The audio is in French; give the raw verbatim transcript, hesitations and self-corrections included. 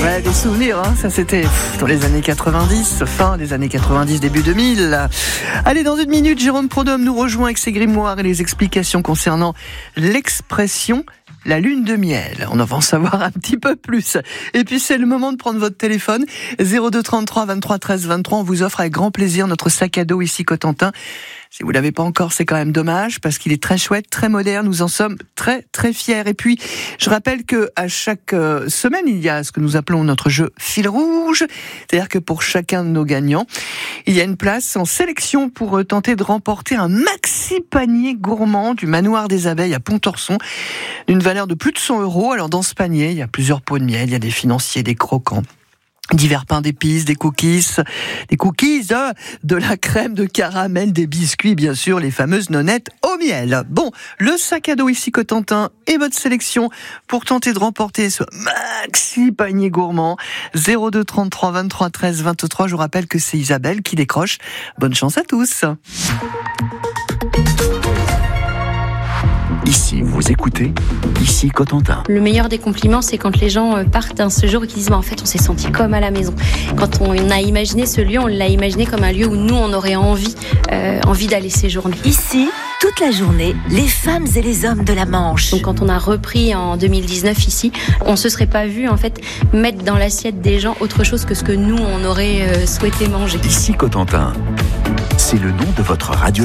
Ouais, des souvenirs, hein. Ça c'était pff, dans les années quatre-vingt-dix, fin des années quatre-vingt-dix, début deux mille. Allez, dans une minute, Jérôme Prodhomme nous rejoint avec ses grimoires et les explications concernant l'expression la lune de miel. On en va en savoir un petit peu plus. Et puis c'est le moment de prendre votre téléphone. zéro deux trente-trois vingt-trois treize vingt-trois. On vous offre avec grand plaisir notre sac à dos ici Cotentin. Si vous l'avez pas encore, c'est quand même dommage parce qu'il est très chouette, très moderne. Nous en sommes très très fiers. Et puis, je rappelle que à chaque euh, semaine, il y a ce que nous appelons notre jeu fil rouge. C'est-à-dire que pour chacun de nos gagnants, il y a une place en sélection pour euh, tenter de remporter un maxi panier gourmand du Manoir des Abeilles à Pontorson, d'une valeur de plus de cent euros. Alors dans ce panier, il y a plusieurs pots de miel, il y a des financiers, des croquants, divers pains d'épices, des cookies, des cookies, euh, de la crème de caramel, des biscuits, bien sûr, les fameuses nonnettes au miel. Bon, le sac à dos ici Cotentin et votre sélection pour tenter de remporter ce maxi panier gourmand. zéro deux trente-trois vingt-trois treize vingt-trois. Je vous rappelle que c'est Isabelle qui décroche. Bonne chance à tous. Ici, vous écoutez, ici Cotentin. Le meilleur des compliments, c'est quand les gens partent un séjour et qu'ils disent bah, en fait, on s'est senti comme à la maison. Quand on a imaginé ce lieu, on l'a imaginé comme un lieu où nous, on aurait envie, euh, envie d'aller séjourner. Ici, toute la journée, les femmes et les hommes de la Manche. Donc, quand on a repris en deux mille dix-neuf ici, on se serait pas vu en fait mettre dans l'assiette des gens autre chose que ce que nous, on aurait euh, souhaité manger. Ici Cotentin, c'est le nom de votre radio.